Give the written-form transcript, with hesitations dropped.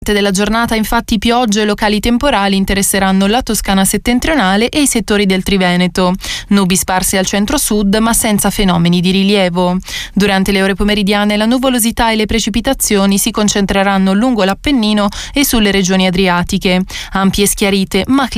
Della giornata, infatti, piogge e locali temporali interesseranno la Toscana settentrionale e i settori del Triveneto. Nubi sparse al centro-sud, ma senza fenomeni di rilievo. Durante le ore pomeridiane la nuvolosità e le precipitazioni si concentreranno lungo l'Appennino e sulle regioni adriatiche. Ampie schiarite, ma